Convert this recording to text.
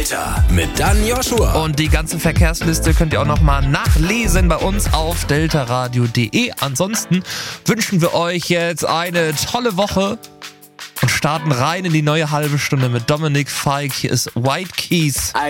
Mit Dan Joshua. Und die ganze Verkehrsliste könnt ihr auch nochmal nachlesen bei uns auf deltaradio.de. Ansonsten wünschen wir euch jetzt eine tolle Woche und starten rein in die neue halbe Stunde mit Dominik Fike. Hier ist White Keys.